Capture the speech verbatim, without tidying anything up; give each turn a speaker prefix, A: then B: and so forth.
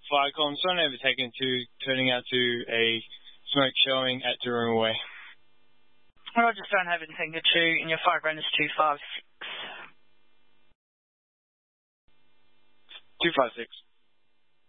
A: Firecom, Son overtaken two, turning out to a smoke showing at Tarooma Way.
B: Roger, Son having Tango two, and your fire ground is two five six.
A: two five six.